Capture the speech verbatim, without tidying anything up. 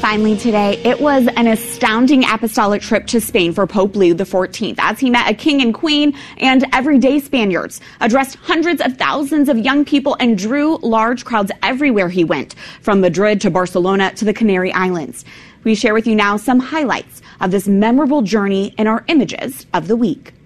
finally today, it was an astounding apostolic trip to Spain for Pope Leo the fourteenth as he met a king and queen and everyday Spaniards, addressed hundreds of thousands of young people, and drew large crowds everywhere he went, from Madrid to Barcelona to the Canary Islands. We share with you now some highlights of this memorable journey in our Images of the Week.